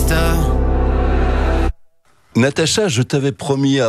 Natacha, je t'avais promis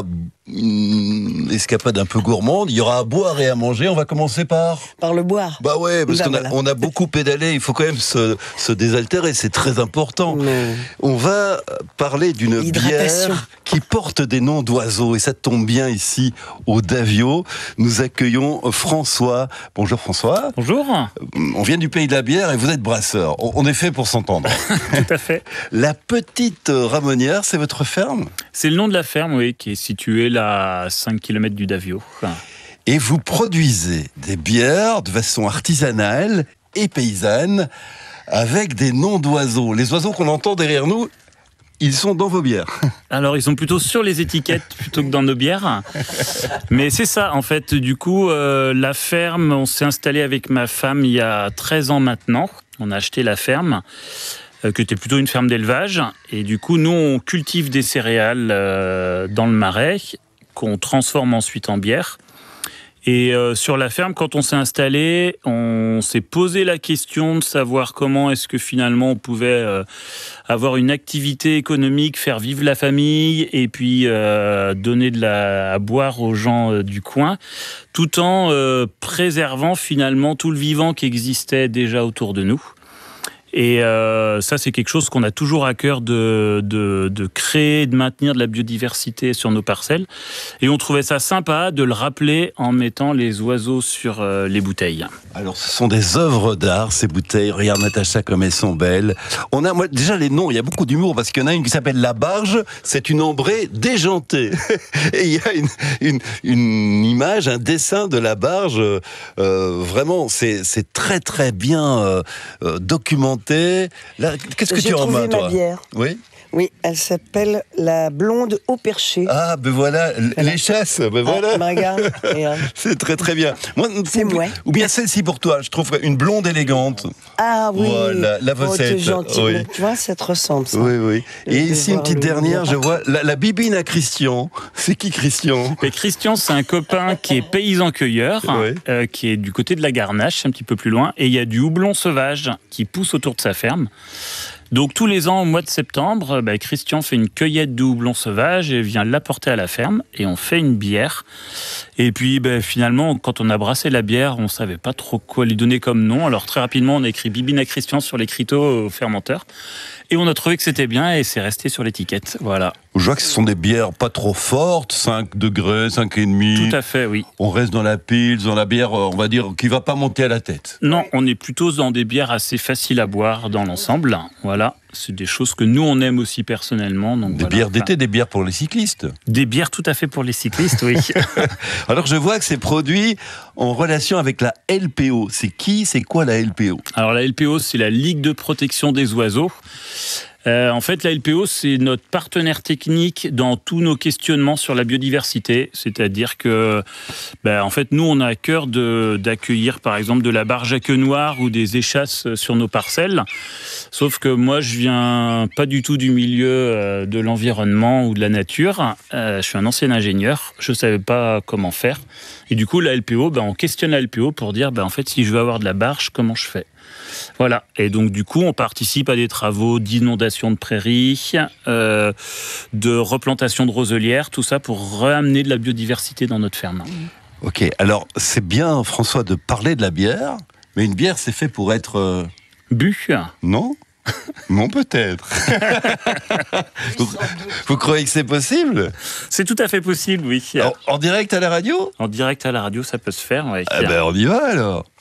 une escapade un peu gourmande. Il y aura à boire et à manger. On va commencer par le boire. Bah ouais, parce qu'on a beaucoup pédalé. Il faut quand même se désaltérer. C'est très important. On va parler d'une bière qui porte des noms d'oiseaux. Et ça tombe bien ici, au Davio. Nous accueillons François. Bonjour François. Bonjour. On vient du pays de la bière et vous êtes brasseur. On est fait pour s'entendre. Tout à fait. La Petite Ramonière, c'est votre ferme ? C'est le nom de la ferme, oui, qui est située là à 5 km du Davio. Et vous produisez des bières de façon artisanale et paysanne avec des noms d'oiseaux. Les oiseaux qu'on entend derrière nous, ils sont dans vos bières. Alors, ils sont plutôt sur les étiquettes plutôt que dans nos bières. Mais c'est ça, en fait. Du coup, la ferme, on s'est installé avec ma femme il y a 13 ans maintenant. On a acheté la ferme, qui était plutôt une ferme d'élevage. Et du coup, nous, on cultive des céréales dans le marais, qu'on transforme ensuite en bière. Et sur la ferme, quand on s'est installé, on s'est posé la question de savoir comment est-ce que finalement on pouvait avoir une activité économique, faire vivre la famille et puis donner à boire aux gens du coin, tout en préservant finalement tout le vivant qui existait déjà autour de nous. Et ça, c'est quelque chose qu'on a toujours à cœur de créer, de maintenir de la biodiversité sur nos parcelles. Et on trouvait ça sympa de le rappeler en mettant les oiseaux sur les bouteilles. Alors, ce sont des œuvres d'art, ces bouteilles. Regarde, Natacha, comme elles sont belles. Moi, déjà, les noms, il y a beaucoup d'humour, parce qu'il y en a une qui s'appelle La Barge. C'est une ambrée déjantée. Et il y a une image, un dessin de la barge. Vraiment, c'est très, très bien documenté. Là, qu'est-ce que tu en main, toi ? J'ai trouvé ma bière. Oui, elle s'appelle la blonde au perché. Ah, ben voilà, les chasses, ben voilà. Regarde. C'est très très bien. C'est moi. Ou bien celle-ci pour toi, je trouve une blonde élégante. Ah oui. Voilà, la Vossette. Oh, gentil. Oui. Tu vois, ça te ressemble, ça. Oui. Et ici, une petite dernière, je vois la bibine à Christian. C'est qui Christian ? Et Christian, c'est un copain qui est paysan-cueilleur, qui est du côté de la Garnache, un petit peu plus loin. Et il y a du houblon sauvage qui pousse autour de sa ferme. Donc tous les ans, au mois de septembre, Christian fait une cueillette de houblon sauvage et vient l'apporter à la ferme et on fait une bière. Et puis finalement, quand on a brassé la bière, on ne savait pas trop quoi lui donner comme nom. Alors très rapidement, on a écrit Bibine à Christian sur l'écriteau au fermenteur. Et on a trouvé que c'était bien et c'est resté sur l'étiquette. Voilà. Je vois que ce sont des bières pas trop fortes, 5 degrés, 5,5. Tout à fait, oui. On reste dans la pils, dans la bière, on va dire, qui ne va pas monter à la tête. Non, on est plutôt dans des bières assez faciles à boire dans l'ensemble. Voilà, c'est des choses que nous, on aime aussi personnellement. Donc des bières d'été, des bières pour les cyclistes. Des bières tout à fait pour les cyclistes, oui. Alors, je vois que c'est produit en relation avec la LPO. C'est quoi la LPO ? Alors, la LPO, c'est la Ligue de protection des oiseaux. En fait, la LPO, c'est notre partenaire technique dans tous nos questionnements sur la biodiversité. C'est-à-dire que, en fait, nous, on a à cœur d'accueillir, par exemple, de la barge à queue noire ou des échasses sur nos parcelles. Sauf que moi, je viens pas du tout du milieu de l'environnement ou de la nature. Je suis un ancien ingénieur. Je savais pas comment faire. Et du coup, la LPO, on questionne la LPO pour dire, en fait, si je veux avoir de la barge, comment je fais ? Voilà, et donc du coup on participe à des travaux d'inondation de prairies, de replantation de roselières, tout ça pour ramener de la biodiversité dans notre ferme. Ok, alors c'est bien François de parler de la bière, mais une bière c'est fait pour être... Bu ? Non ? Non, peut-être. Vous croyez que c'est possible ? C'est tout à fait possible, oui. En direct à la radio ? En direct à la radio, ça peut se faire, oui. On y va alors.